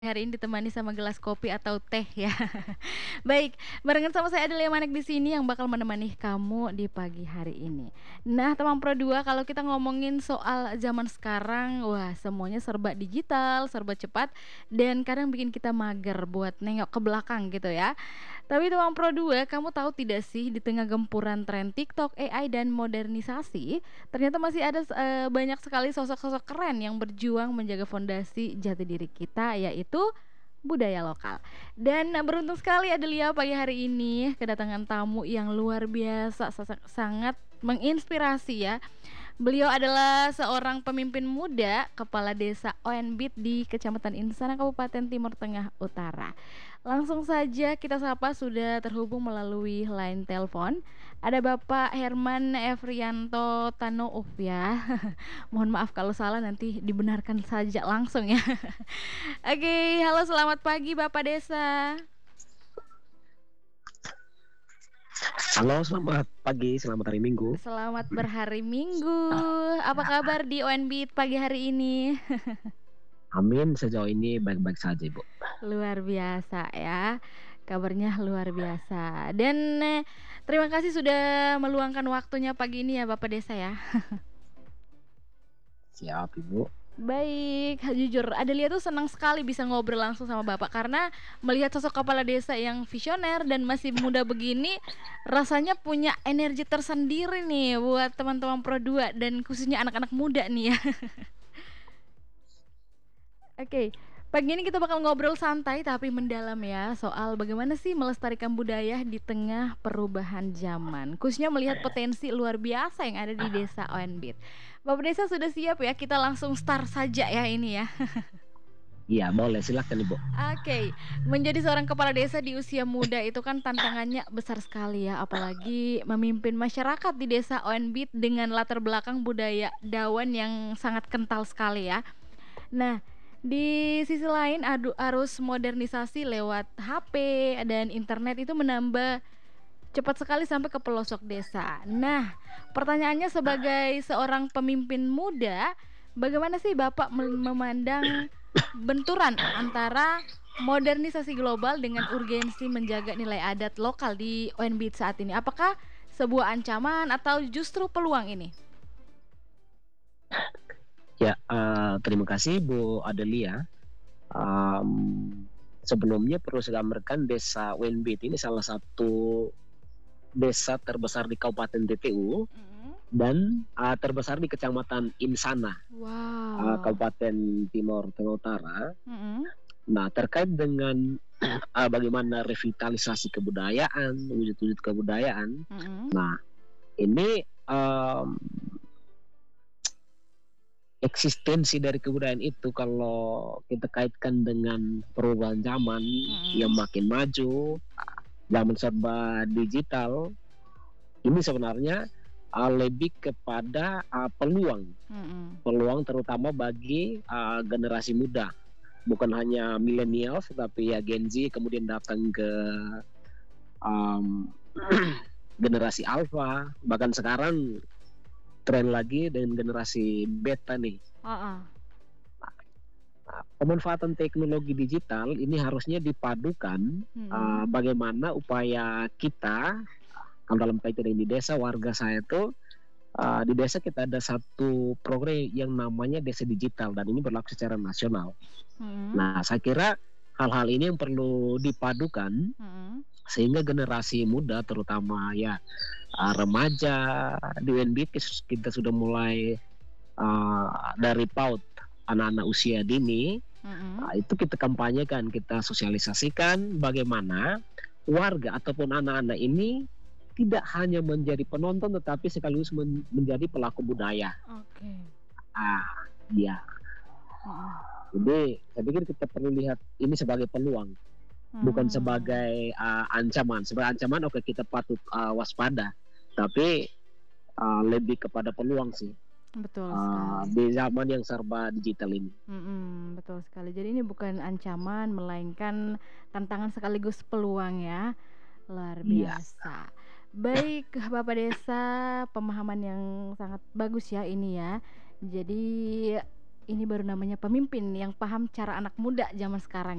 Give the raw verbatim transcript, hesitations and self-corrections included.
Hari ini ditemani sama gelas kopi atau teh ya. Baik, barengan sama saya Adelia Manik di sini yang bakal menemani kamu di pagi hari ini. Nah, teman Pro dua kalau kita ngomongin soal zaman sekarang, wah semuanya serba digital, serba cepat dan kadang bikin kita mager buat nengok ke belakang gitu ya. Tapi teman Pro dua, kamu tahu tidak sih di tengah gempuran tren TikTok, A I dan modernisasi, ternyata masih ada eh, banyak sekali sosok-sosok keren yang berjuang menjaga fondasi jati diri kita yaitu budaya lokal. Dan eh, beruntung sekali Adelia pagi hari ini kedatangan tamu yang luar biasa sa- sangat menginspirasi ya. Beliau adalah seorang pemimpin muda, kepala desa Oenbit di Kecamatan Insana, Kabupaten Timur Tengah Utara. Langsung saja kita sapa, sudah terhubung melalui line telepon. Ada Bapak Herman Efrianto Tanoup ya. Mohon maaf kalau salah, nanti dibenarkan saja langsung ya. Oke, halo selamat pagi Bapak Desa. Halo, selamat pagi, selamat hari Minggu. Selamat berhari Minggu. Apa kabar di O N B pagi hari ini? Amin, sejauh ini baik-baik saja, Ibu. Luar biasa ya. Kabarnya luar biasa. Dan eh, terima kasih sudah meluangkan waktunya pagi ini ya Bapak Desa ya. Siap, Ibu. Baik, jujur Adelia tuh senang sekali bisa ngobrol langsung sama Bapak karena melihat sosok kepala desa yang visioner dan masih muda begini rasanya punya energi tersendiri nih buat teman-teman Pro dua dan khususnya anak-anak muda nih ya. Oke, pagi ini kita bakal ngobrol santai tapi mendalam ya soal bagaimana sih melestarikan budaya di tengah perubahan zaman. Khususnya melihat potensi luar biasa yang ada di desa Oenbit. Bapak Desa sudah siap ya? Kita langsung start saja ya ini ya. Iya, boleh, silakan, Ibu. Oke, menjadi seorang kepala desa di usia muda itu kan tantangannya besar sekali ya, apalagi memimpin masyarakat di desa Oenbit dengan latar belakang budaya Dawan yang sangat kental sekali ya. Nah, di sisi lain adu arus modernisasi lewat H P dan internet itu menambah cepat sekali sampai ke pelosok desa. Nah, pertanyaannya sebagai seorang pemimpin muda, bagaimana sih Bapak mem- memandang benturan antara modernisasi global dengan urgensi menjaga nilai adat lokal di O N B saat ini? Apakah sebuah ancaman atau justru peluang ini? Ya, eh, terima kasih, Bu Adelia. Um, Sebelumnya perlu saya gambarkan desa Wenbit ini salah satu desa terbesar di Kabupaten T T U Mm. dan uh, terbesar di Kecamatan Insana, uh, Wow. Kabupaten Timur Tengah Utara. Mm-mm. Nah, terkait dengan uh, bagaimana revitalisasi kebudayaan, wujud-wujud kebudayaan. Mm-mm. Nah, ini um, eksistensi dari kebudayaan itu kalau kita kaitkan dengan perubahan zaman yang Mm-mm. makin maju, zaman serba digital, ini sebenarnya uh, lebih kepada uh, peluang, Mm-mm. peluang terutama bagi uh, generasi muda, bukan hanya milenial, tetapi ya Gen Z kemudian datang ke um, generasi alpha, bahkan sekarang tren lagi dengan generasi beta nih. Uh-uh. Nah, pemanfaatan teknologi digital ini harusnya dipadukan uh, Mm-mm. bagaimana upaya kita kalau dalam kaitan ini di desa warga saya itu uh, di desa kita ada satu program yang namanya desa digital dan ini berlaku secara nasional. Mm-mm. Nah, saya kira hal-hal ini yang perlu dipadukan Mm-mm. sehingga generasi muda terutama ya uh, remaja di U N B kita sudah mulai uh, dari PAUD anak-anak usia dini. Mm-mm. Nah, itu kita kampanyekan, kita sosialisasikan bagaimana warga ataupun anak-anak ini tidak hanya menjadi penonton tetapi sekaligus men- menjadi pelaku budaya. Oke. Ah, ya. Mm-mm. Jadi saya pikir kita perlu lihat ini sebagai peluang, bukan Hmm. sebagai uh, ancaman. Sebagai ancaman oke kita patut uh, waspada, tapi uh, lebih kepada peluang sih Betul uh, sekali. di zaman yang serba digital ini. Mm-mm, betul sekali. Jadi ini bukan ancaman, melainkan tantangan sekaligus peluang ya. Luar Iya. biasa. Baik, Bapak Desa, pemahaman yang sangat bagus ya ini ya. Jadi Ini baru namanya pemimpin yang paham cara anak muda zaman sekarang